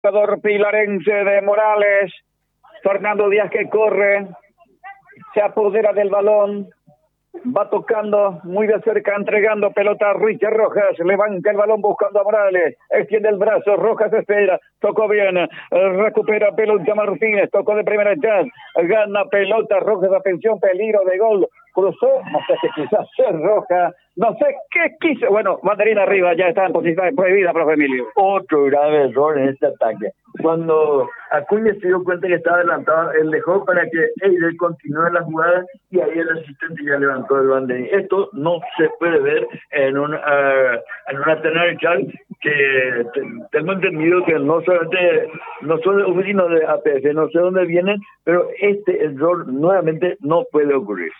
jugador pilarense de Morales, Fernando Díaz que corre, se apodera del balón, va tocando muy de cerca, entregando pelota a Richard Rojas, levanta el balón buscando a Morales, extiende el brazo, Rojas espera, tocó bien, recupera pelota Martínez, tocó de primera edad, gana pelota Rojas, atención, peligro de gol, cruzó, no sé qué quiso hacer Rojas, no sé qué quiso, bueno, banderina arriba, ya está en posición prohibida, profe Emilio. Otro grave error en este ataque. Cuando Acuña se dio cuenta que estaba adelantado, él dejó para que Eider continúe la jugada y ahí el asistente ya levantó el banderín. Esto no se puede ver en una Tenerife que tengo entendido que no son oficinos de APF, no sé dónde vienen, pero este error nuevamente no puede ocurrir.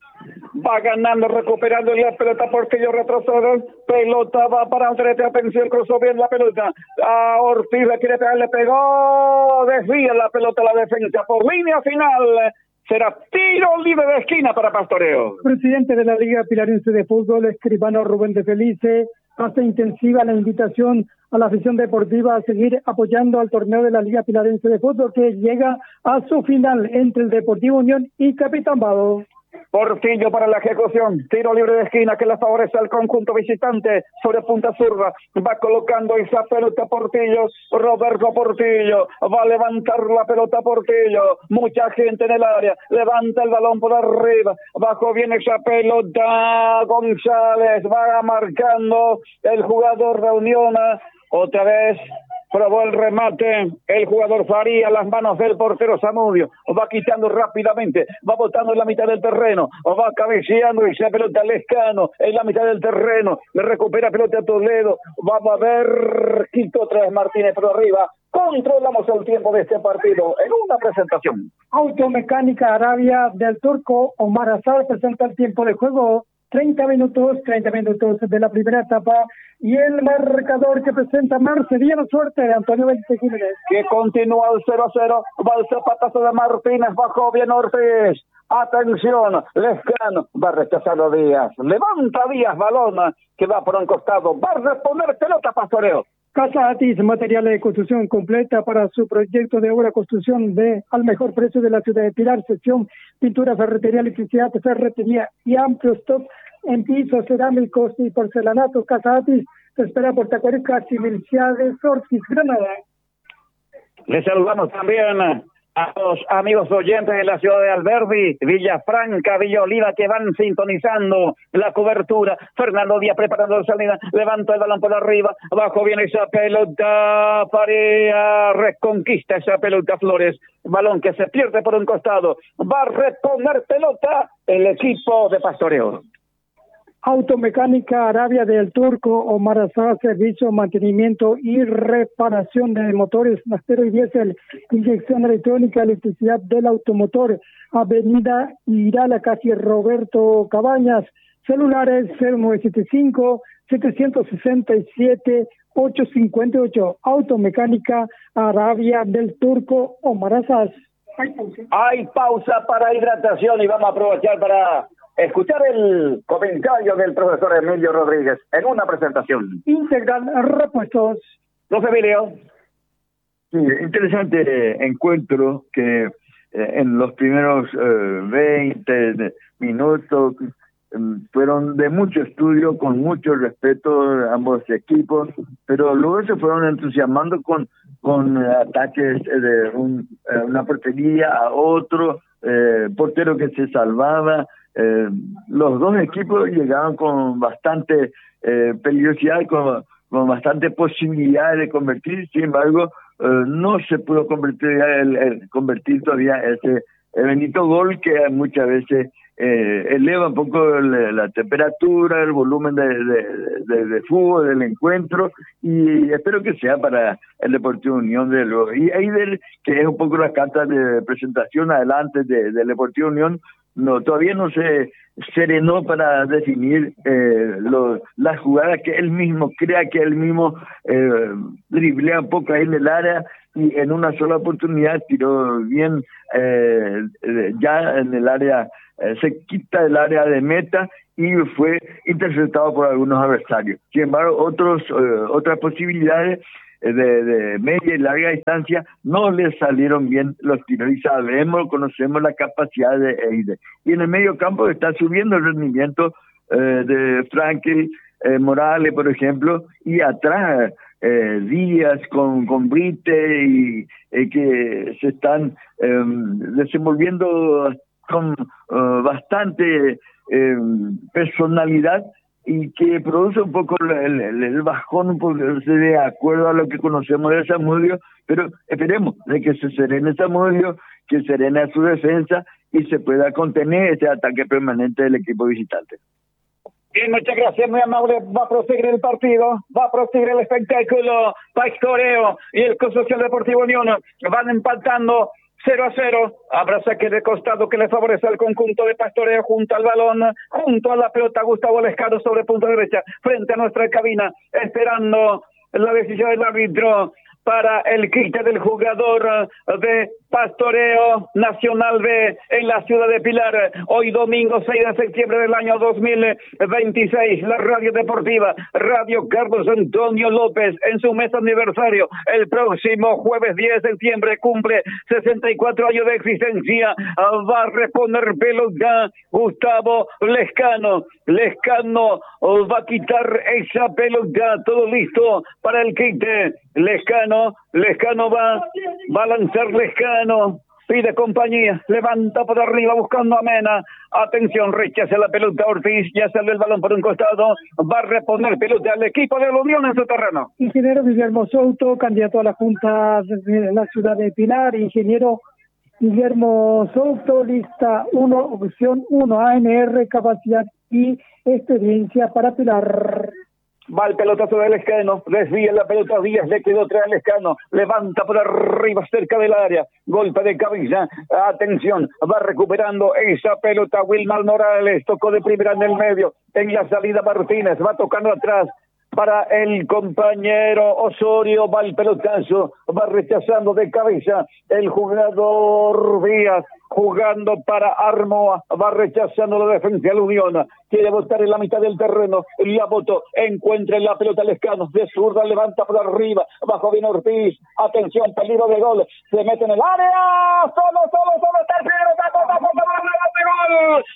Va ganando, recuperando la pelota, Portillo retrocede, pelota va para Andrés, atención, cruzó bien la pelota, a Ortiz le quiere pegar, le pegó, desvía la pelota a la defensa, por línea final, será tiro libre de esquina para Pastoreo. Presidente de la Liga Pilarense de Fútbol, escribano Rubén de Felice, hace intensiva la invitación a la afición deportiva a seguir apoyando al torneo de la Liga Pilarense de Fútbol que llega a su final entre el Deportivo Unión y Capitán Vado. Portillo para la ejecución, tiro libre de esquina que le favorece al conjunto visitante sobre punta zurda, va colocando esa pelota Portillo, Roberto Portillo, va a levantar la pelota Portillo, mucha gente en el área, levanta el balón por arriba, bajo viene esa pelota, González va marcando el jugador de Unión, otra vez probó el remate, el jugador Faría, las manos del portero Zamudio, va quitando rápidamente, va botando en la mitad del terreno, va cabeceando y se pelota Lescano en la mitad del terreno, le recupera pelota a Toledo, vamos a ver, quito otra vez Martínez por arriba, controlamos el tiempo de este partido en una presentación. Automecánica Arabia del Turco, Omar Azar presenta el tiempo de juego, 30 minutos de la primera etapa, y el marcador que presenta Marceliano Suerte de Antonio Benítez Jiménez. Que continúa el 0-0, va el zapatazo de Martínez, bajó bien Ortiz, atención, Lescano, va a rechazar a Díaz, levanta Díaz, balón, que va por un costado, va a responder pelota Pastoreo. Casa Atis, materiales de construcción completa para su proyecto de obra construcción de al mejor precio de la ciudad de Pilar, sección pintura, ferretería, electricidad, ferretería y amplio stock en pisos, cerámicos y porcelanatos. Casa Atis te espera por Tacuareca, Civilizades, Ortiz, Granada. Les saludamos también a los amigos oyentes de la ciudad de Alberdi, Villafranca, Villa Oliva, que van sintonizando la cobertura. Fernando Díaz preparando la salida, levanta el balón por arriba, abajo viene esa pelota, Parea, reconquista esa pelota Flores, balón que se pierde por un costado, va a reponer pelota el equipo de Pastoreo. Automecánica Arabia del Turco, Omar Azar, servicio, mantenimiento y reparación de motores, nafteros y diésel, inyección electrónica, electricidad del automotor, Avenida Irala, casi Roberto Cabañas, celulares 0975-767-858, Automecánica Arabia del Turco, Omar Azar. Hay pausa para hidratación y vamos a aprovechar para escuchar el comentario del profesor Emilio Rodríguez en una presentación. Integral Repuestos. Profe Emilio. Sí, interesante encuentro que en los primeros 20 minutos fueron de mucho estudio, con mucho respeto de ambos equipos, pero luego se fueron entusiasmando con ataques de una portería a otro, portero que se salvaba. Los dos equipos llegaban con bastante peligrosidad, con bastante posibilidad de convertir. Sin embargo, no se pudo convertir todavía ese bendito gol que muchas veces eleva un poco la temperatura, el volumen de fútbol, del encuentro, y espero que sea para el Deportivo Unión y Eider, que es un poco la carta de presentación adelante del Deportivo Unión. Todavía no se serenó para definir las jugadas que él mismo crea, que él mismo driblea un poco ahí en el área, y en una sola oportunidad tiró bien ya en el área, se quita el área de meta y fue interceptado por algunos adversarios. Sin embargo, otras posibilidades de media y larga distancia no les salieron bien los tiros y conocemos la capacidad de Eide. Y en el medio campo está subiendo el rendimiento de Frankie Morales, por ejemplo, y atrás Díaz con Brite y que se están desenvolviendo con bastante personalidad y que produce un poco el bajón, porque de acuerdo a lo que conocemos de Zamudio, pero esperemos de que se serene Zamudio, que serene su defensa y se pueda contener ese ataque permanente del equipo visitante. Bien, muchas gracias, muy amable. Va a proseguir el partido, va a proseguir el espectáculo. Pastoreo y el Club Social Deportivo Unión van empatando 0-0. Habrá saque de costado que le favorece al conjunto de Pastoreo junto al balón, junto a la pelota. Gustavo Lescano sobre punta derecha, frente a nuestra cabina, esperando la decisión del árbitro para el quite del jugador de Pastoreo Nacional B en la ciudad de Pilar. Hoy domingo 6 de septiembre del año 2026, la radio deportiva Radio Carlos Antonio López en su mes aniversario. El próximo jueves 10 de septiembre cumple 64 años de existencia. Va a reponer pelota Gustavo Lescano. Lescano va a quitar esa pelota, todo listo para el quite. Lescano va a lanzar Lescano, pide compañía, levanta por arriba buscando a Mena, atención, rechaza la pelota Ortiz, ya sale el balón por un costado, va a reponer pelota al equipo de la Unión en su terreno. Ingeniero Guillermo Souto, candidato a la Junta de la ciudad de Pilar. Ingeniero Guillermo Souto, lista 1, opción 1, ANR, capacidad y experiencia para Pilar. Va el pelotazo de Lescano, desvía la pelota, Díaz le quedó atrás Lescano, levanta por arriba cerca del área, golpe de cabeza, atención, va recuperando esa pelota Wilmar Morales, tocó de primera en el medio, en la salida Martínez, va tocando atrás para el compañero Osorio, va el pelotazo, va rechazando de cabeza el jugador Díaz, jugando para Armoa, va rechazando la defensa de la Unión, quiere botar en la mitad del terreno, la botó, encuentra la pelota Lescano, de zurda levanta por arriba, bajo bien Ortiz, atención, peligro de gol, se mete en el área, solo, está el primero, gol,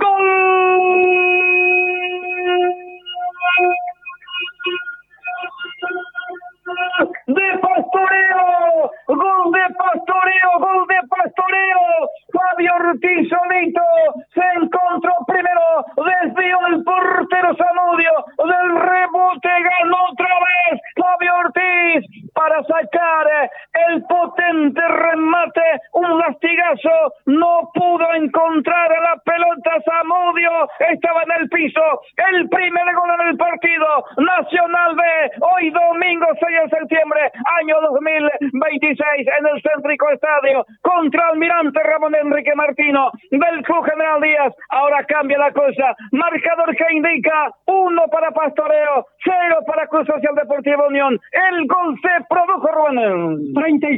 de Pastoreo, gol de Pastoreo, Fabio Ortiz solito se encontró primero, desvió el portero Zamudio, del rebote ganó otra vez Fabio Ortiz para sacar el potente remate, un lastigazo, no pudo encontrar a la pelota Zamudio, estaba en el piso, el primer gol en el partido, Nacional B, hoy domingo 6 de septiembre, año 2026, en el céntrico estadio, contra Almirante Ramón Enrique Martino, del Club General Díaz. Ahora cambia la cosa, marcador que indica 1 para Pastoreo, 0 para Club Social Deportivo Unión. El gol se produjo, Rubén.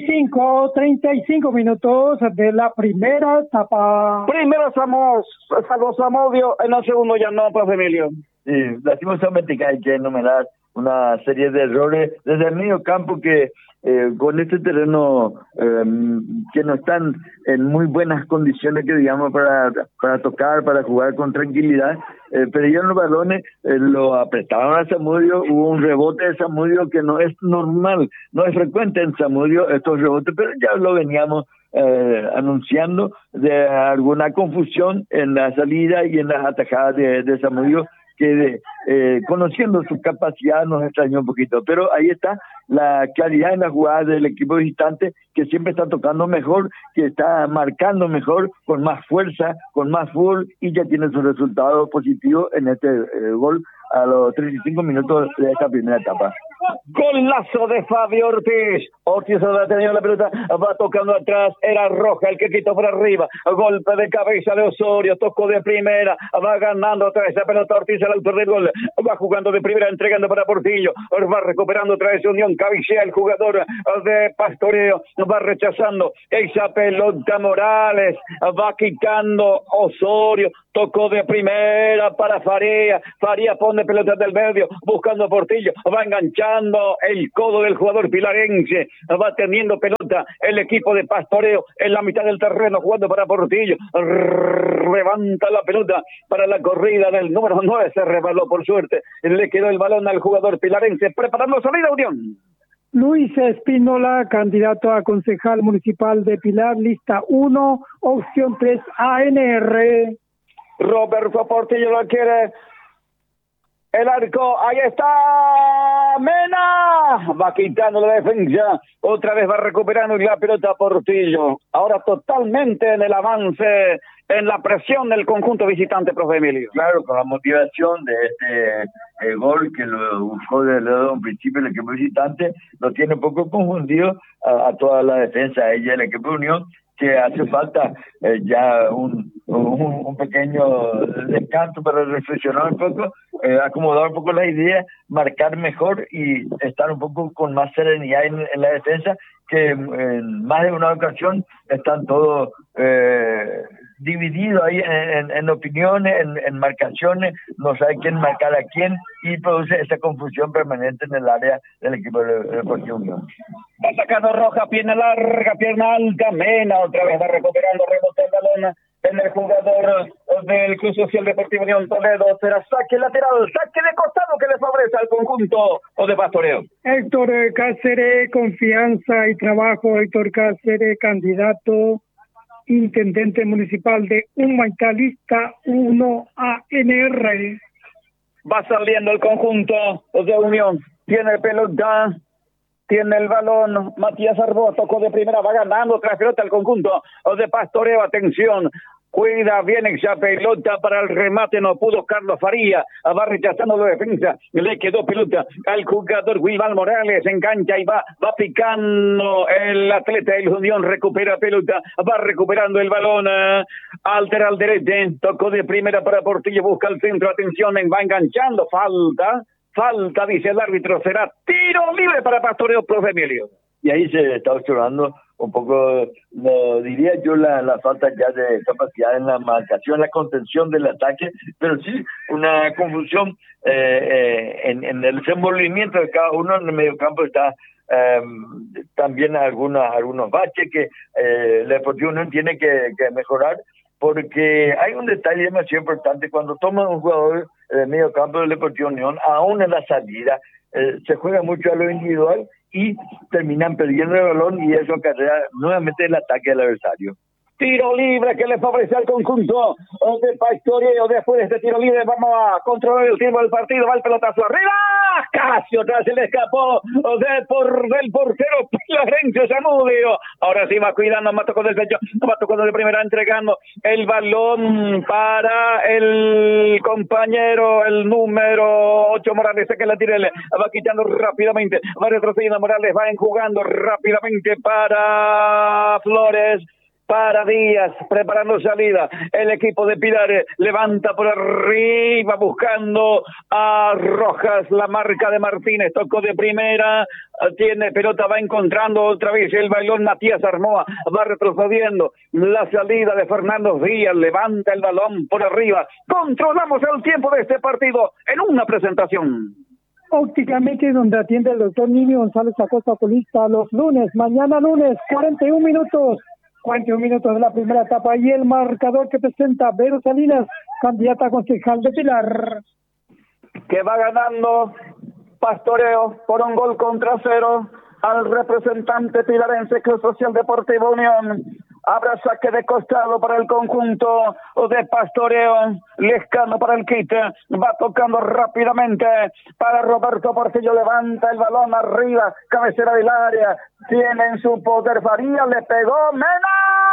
35 minutos de la primera etapa. Primero salvo Zamudio, en el segundo ya no, pues Emilio. Sí, lastimosamente hay que enumerar una serie de errores desde el medio campo que con este terreno que no están en muy buenas condiciones, que digamos, para tocar, para jugar con tranquilidad, perdieron los balones, lo apretaron a Zamudio, hubo un rebote de Zamudio que no es normal, no es frecuente en Zamudio estos rebotes, pero ya lo veníamos anunciando de alguna confusión en la salida y en las atajadas de Zamudio, que conociendo su capacidad nos extrañó un poquito, pero ahí está la claridad en la jugada del equipo visitante, que siempre está tocando mejor, que está marcando mejor, con más fuerza, con más fútbol, y ya tiene su resultado positivo en este gol a los 35 minutos de esta primera etapa. Golazo de Fabio Ortiz. Ortiz ha tenido la pelota, va tocando atrás, era Roja el que quitó por arriba, golpe de cabeza de Osorio, tocó de primera, va ganando otra vez esa pelota Ortiz, el autor del gol, va jugando de primera, entregando para Portillo, va recuperando otra vez Unión, cabecea el jugador de Pastoreo, va rechazando esa pelota Morales, va quitando Osorio, tocó de primera para Faría pone pelota del medio, buscando Portillo, va a enganchar buscando el codo del jugador pilarense, va teniendo pelota el equipo de Pastoreo en la mitad del terreno, jugando para Portillo, levanta la pelota para la corrida del número 9, se rebaló por suerte, le quedó el balón al jugador pilarense, preparando salida Unión. Luis Espínola, candidato a concejal municipal de Pilar, lista 1, opción 3, ANR. Roberto Portillo lo quiere. El arco, ahí está Mena, va quitando la defensa, otra vez va recuperando la pelota Portillo, ahora totalmente en el avance, en la presión del conjunto visitante, profe Emilio. Claro, con la motivación de este gol que lo buscó desde un principio el equipo visitante, lo tiene un poco confundido a toda la defensa, ella el equipo de Unión, que hace falta ya un pequeño descanso para reflexionar un poco, acomodar un poco las ideas, marcar mejor y estar un poco con más serenidad en la defensa, que en más de una ocasión están todos divididos ahí en opiniones, en marcaciones, no sabe quién marcar a quién y produce esa confusión permanente en el área del equipo de Deportivo Unión. Va sacando Roja, pierna larga, pierna alta, Mena otra vez va recuperando, rebota el balón en el jugador del Club Social Deportivo Unión Toledo, será saque lateral, saque de costado que le favorece al conjunto de Pastoreo. Héctor Cáceres, confianza y trabajo. Héctor Cáceres, candidato intendente municipal de Humaitá, lista 1, ANR. Va saliendo el conjunto de Unión, tiene pelota, tiene el balón, Matías Arboa tocó de primera, va ganando otra pelota al conjunto de Pastoreo, atención, cuida bien esa pelota para el remate, no pudo Carlos Faría, va rechazando la defensa, le quedó pelota al jugador Wilval Morales, engancha y va picando el atleta del Unión, recupera pelota, va recuperando el balón, altera al derecho, tocó de primera para Portillo, busca el centro, atención, va enganchando, falta, dice el árbitro, será tiro libre para Pastoreo, profe Emilio. Y ahí se está observando un poco, no diría yo, la falta ya de capacidad en la marcación, la contención del ataque, pero sí una confusión en el desenvolvimiento de cada uno. En el mediocampo está también algunos baches que el Deportivo Unión tiene que mejorar, porque hay un detalle demasiado importante cuando toma un jugador de medio campo del Deportivo Unión, aún en la salida, se juega mucho a lo individual y terminan perdiendo el balón y eso acarrea nuevamente el ataque del adversario. Tiro libre que le favorece al conjunto de Pastoreo. Después de este tiro libre vamos a controlar el tiempo del partido. Va el pelotazo arriba. Casi otra se le escapó del portero pilarense Zamudio. Ahora sí va cuidando, va tocando el pecho, va tocando de primera, entregando el balón para el compañero, el número 8 Morales, que la tire, va quitando rápidamente, va retrocediendo Morales, va enjugando rápidamente para Flores. Para Díaz, preparando salida, el equipo de Pilar levanta por arriba, buscando a Rojas, la marca de Martínez, tocó de primera, tiene pelota, va encontrando otra vez el balón, Matías Armoa, va retrocediendo, la salida de Fernando Díaz, levanta el balón por arriba, controlamos el tiempo de este partido en una presentación. Ópticamente, donde atiende el doctor Niño González Acosta, oculista, los lunes, mañana lunes, 41 minutos de la primera etapa, y el marcador que presenta Vero Salinas, candidata a concejal de Pilar. Que va ganando Pastoreo por 1-0 al representante pilarense Club Social Deportivo Unión. Habrá saque de costado para el conjunto de Pastoreo, Lescano para el quite, va tocando rápidamente para Roberto Portillo, levanta el balón arriba, cabecera del área, tiene en su poder Faría, le pegó Mena,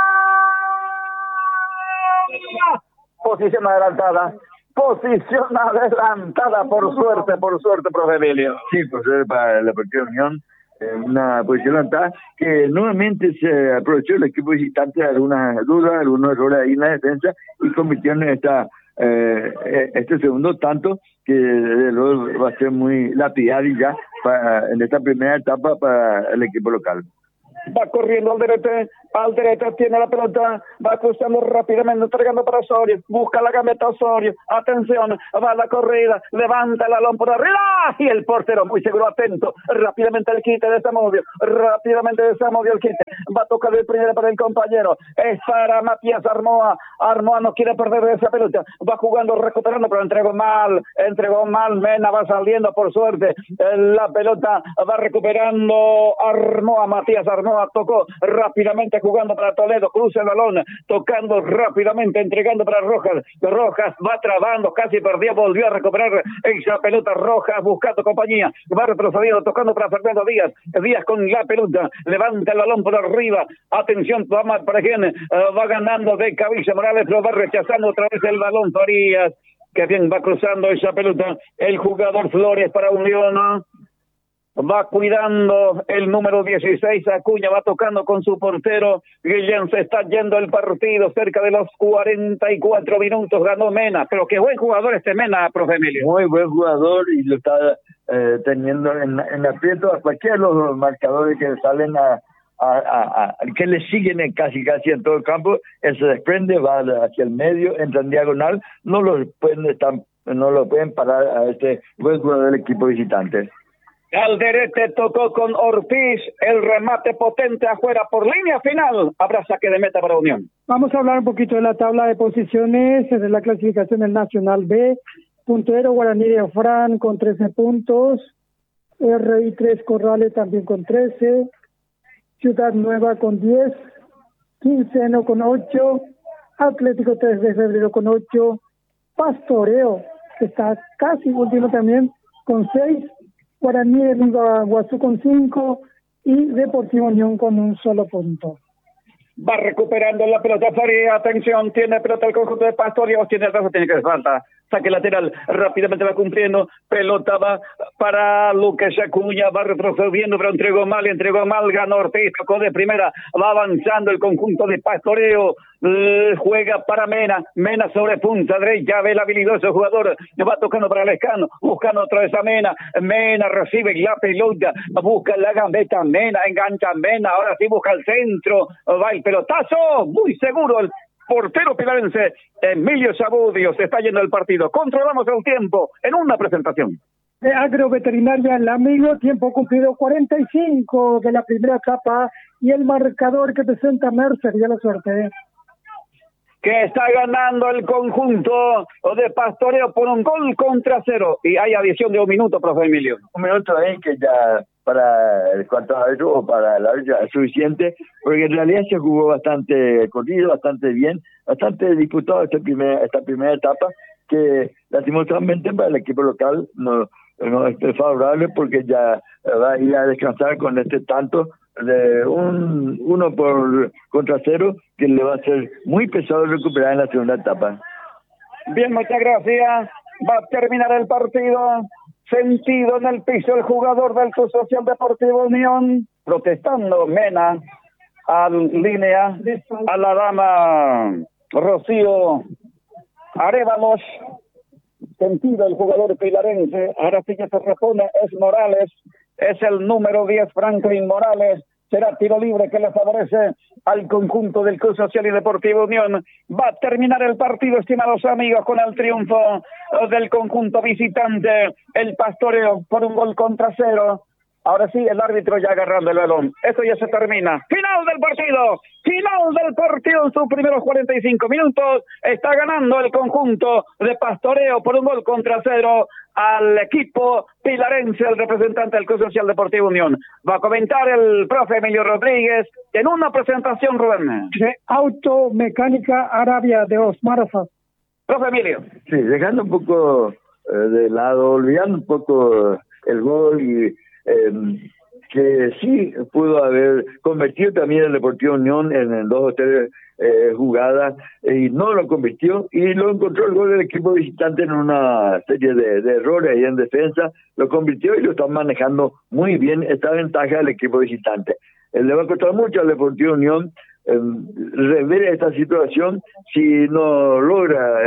posición adelantada, por suerte, profe Emilio. Sí, por suerte para la Deportivo Unión, una posición adelantada que nuevamente se aprovechó el equipo visitante de algunas dudas, algunos errores ahí en la defensa y convirtió en este segundo tanto que luego va a ser muy lapidario ya en esta primera etapa para el equipo local. Va corriendo Alderete tiene la pelota, va cruzando rápidamente, entregando para Osorio, busca la gambeta Osorio, atención, va la corrida, levanta el balón por arriba, y el portero muy seguro, atento, rápidamente el quite de Zamudio, el quite, va a tocar el primero para el compañero, es para Matías Armoa no quiere perder esa pelota, va jugando, recuperando, pero entregó mal, Mena va saliendo por suerte, la pelota va recuperando Matías Armoa tocó rápidamente jugando para Toledo, cruza el balón, tocando rápidamente, entregando para Rojas va trabando, casi perdió, volvió a recuperar esa pelota. Rojas buscando compañía, va retrocediendo, tocando para Fernando Díaz con la pelota, levanta el balón por arriba, atención, para quien va ganando de cabeza Morales, lo va rechazando otra vez el balón Farías, que bien va cruzando esa pelota, el jugador Flores para Unión, va cuidando el número 16, Acuña va tocando con su portero, Guillén, se está yendo el partido, cerca de los 44 minutos, ganó Mena, pero qué buen jugador este Mena, profe Emilio. Muy buen jugador y lo está teniendo en aprieto a cualquiera de los marcadores que salen que le siguen casi en todo el campo, él se desprende, va hacia el medio, entra en diagonal, no lo pueden parar a este buen jugador del equipo visitante. Alderete tocó con Ortiz, el remate potente afuera por línea final, habrá saque de meta para Unión. Vamos a hablar un poquito de la tabla de posiciones, de la clasificación del Nacional B, puntero Guaraní de Afrán con 13 puntos, RI 3 Corrales también con 13, Ciudad Nueva con 10, Quinceno con 8, Atlético 3 de Febrero con 8, Pastoreo, que está casi último también, con 6, Guaraní de Guazú con 5 y Deportivo Unión con un solo punto. Va recuperando la pelota Faría, atención, tiene pelota el conjunto de Pastoreo, tiene el brazo, tiene que falta, saque lateral, rápidamente va cumpliendo, pelota va para Lucas Acuña, va retrocediendo, pero entregó mal, ganó Ortiz, tocó de primera, va avanzando el conjunto de Pastoreo, juega para Mena sobre punta derecha, ve el habilidoso jugador, va tocando para Lescano, buscando otra vez a Mena recibe la pelota, busca la gambeta, engancha Mena, ahora sí busca el centro, va el pelotazo, muy seguro el portero pilarense Emilio Zamudio, se está yendo el partido, controlamos el tiempo en una presentación. De Agroveterinaria El Amigo, tiempo cumplido 45 de la primera etapa y el marcador que presenta Mercer, ya la suerte. Que está ganando el conjunto de Pastoreo por 1-0 y hay adición de 1 minuto, profe Emilio. 1 minuto ahí que ya para el cuarto árbitro o para el árbitro es suficiente, porque en realidad se jugó bastante corrido, bastante bien, bastante disputado esta primera etapa, que lastimosamente para el equipo local no es favorable, porque ya va a ir a descansar con este tanto de 1-0, que le va a ser muy pesado recuperar en la segunda etapa. Bien, muchas gracias. Va a terminar el partido. Sentido en el piso el jugador del Club Social Deportivo Unión, protestando Mena al línea a la dama Rocío Arévalos. Sentido el jugador pilarense, ahora sí que se responde, es Morales, es el número 10 Franklin Morales, será tiro libre que le favorece al conjunto del Club Social y Deportivo Unión. Va a terminar el partido, estimados amigos, con el triunfo del conjunto visitante, el Pastoreo, por 1-0. Ahora sí, el árbitro ya agarrando el balón. Esto ya se termina. Final del partido en sus primeros 45 minutos. Está ganando el conjunto de Pastoreo por 1-0 al equipo pilarense, el representante del Club Social Deportivo Unión. Va a comentar el profe Emilio Rodríguez en una presentación, Rubén. De Automecánica Arabia de Osmar Azad. Profe Emilio. Sí, dejando un poco de lado, olvidando un poco el gol y que sí pudo haber convertido también el Deportivo Unión en 2 o 3 jugadas y no lo convirtió, y lo encontró el gol del equipo visitante en una serie de errores ahí en defensa, lo convirtió y lo está manejando muy bien esta ventaja del equipo visitante. Le va a costar mucho al Deportivo Unión rever esta situación si no logra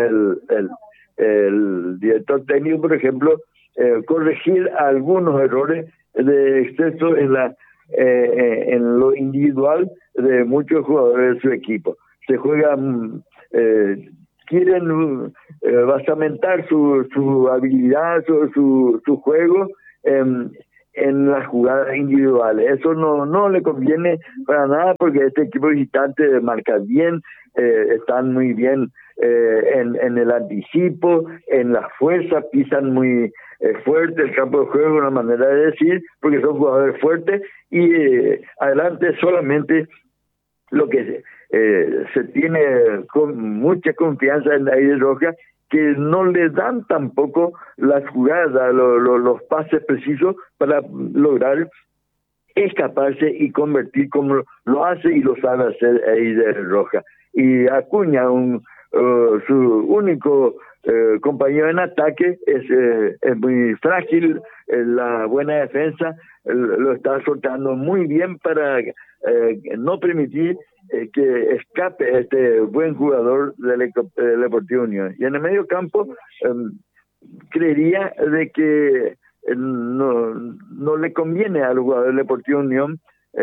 el director técnico, por ejemplo, corregir algunos errores de exceso en la en lo individual de muchos jugadores de su equipo. Se juegan, quieren basamentar su habilidad, su juego en las jugadas individuales. Eso no le conviene para nada, porque este equipo visitante marca bien, están muy bien en el anticipo, en la fuerza, pisan muy fuerte el campo de juego, una manera de decir, porque son jugadores fuertes, y adelante solamente lo que se tiene con mucha confianza en la Águila Roja, que no le dan tampoco las jugadas, los pases precisos para lograr escaparse y convertir como lo hace y lo sabe hacer Águila Roja. Y Acuña, su único compañero en ataque, es muy frágil, la buena defensa lo está soltando muy bien para no permitir que escape este buen jugador del Deportivo Unión. Y en el medio campo creería de que no le conviene al jugador del Deportivo Unión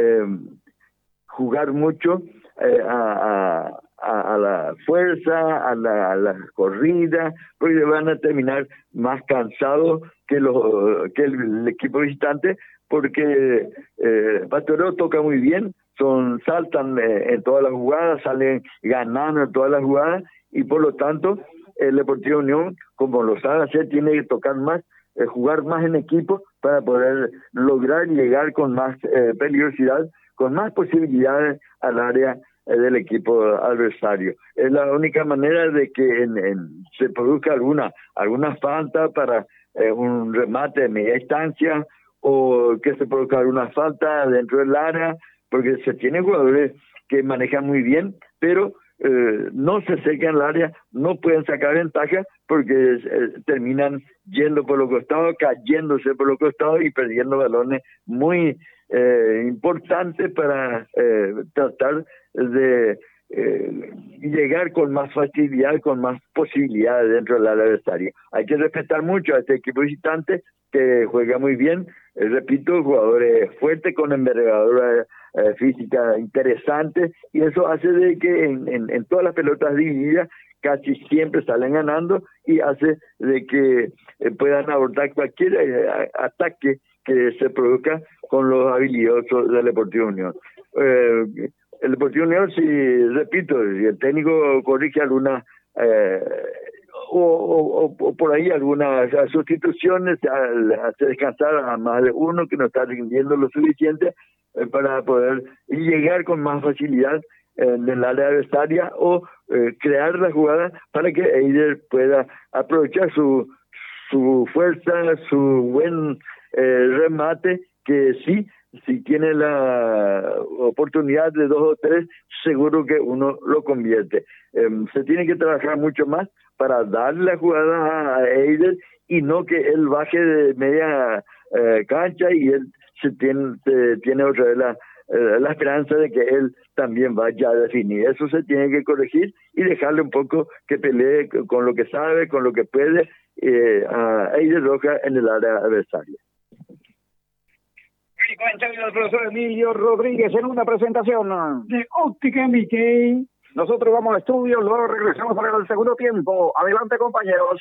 jugar mucho a la fuerza, a la corrida, porque van a terminar más cansados que el equipo visitante, porque Pastoreo toca muy bien, saltan en todas las jugadas, salen ganando en todas las jugadas, y por lo tanto el Deportivo Unión, como lo sabe hacer, tiene que tocar más, jugar más en equipo para poder lograr llegar con más peligrosidad, con más posibilidades al área del equipo adversario. Es la única manera de que se produzca alguna falta para un remate de media distancia, o que se produzca alguna falta dentro del área, porque se tienen jugadores que manejan muy bien, pero no se secan el área, no pueden sacar ventaja, porque terminan yendo por los costados, cayéndose por los costados y perdiendo balones muy importantes para tratar de llegar con más facilidad, con más posibilidades dentro del área adversaria. Hay que respetar mucho a este equipo visitante, que juega muy bien, repito, jugadores fuertes con envergadura física interesante, y eso hace de que en todas las pelotas divididas casi siempre salen ganando, y hace de que puedan abordar cualquier ataque que se produzca con los habilidosos del Deportivo Unión. El Deportivo Unión, si el técnico corrige alguna o por ahí algunas sustituciones, hace descansar a más de uno que no está rindiendo lo suficiente para poder llegar con más facilidad en el área adversaria, o crear la jugada para que Eider pueda aprovechar su fuerza, su buen remate, que si tiene la oportunidad de 2 o 3, seguro que uno lo convierte. Se tiene que trabajar mucho más para darle la jugada a Eider, y no que él baje de media cancha y él se tiene otra vez la esperanza de que él también vaya a definir. Eso se tiene que corregir y dejarle un poco que pelee con lo que sabe, con lo que puede, a Eider Roja en el área adversaria. Y comentario del profesor Emilio Rodríguez en una presentación de Óptica Mickey. Nosotros vamos al estudio, luego regresamos para el segundo tiempo. Adelante, compañeros.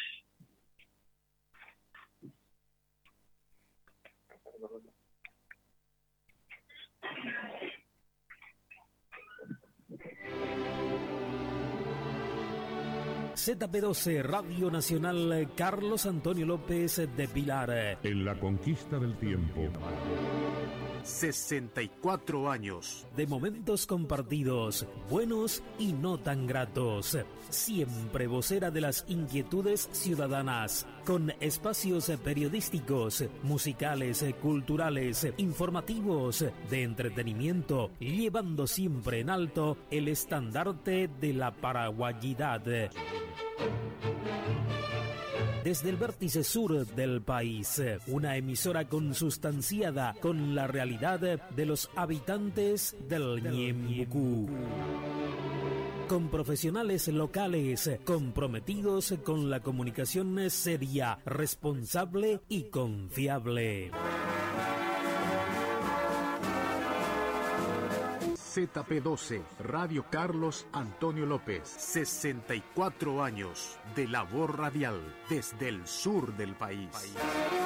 ZP12 Radio Nacional, Carlos Antonio López de Pilar. En la conquista del tiempo. 64 años de momentos compartidos, buenos y no tan gratos. Siempre vocera de las inquietudes ciudadanas, con espacios periodísticos, musicales, culturales, informativos, de entretenimiento, llevando siempre en alto el estandarte de la paraguayidad. Desde el vértice sur del país, una emisora consustanciada con la realidad de los habitantes del Ñembucú. Con profesionales locales comprometidos con la comunicación seria, responsable y confiable. KZP12, Radio Carlos Antonio López. 64 años de labor radial desde el sur del país.